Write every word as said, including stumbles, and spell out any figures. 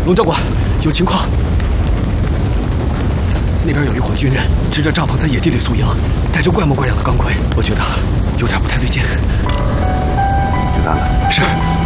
龙教官，有情况。那边有一伙军人支着帐篷在野地里宿营，带着怪模怪样的钢盔，我觉得有点不太对劲。 去看看。 是。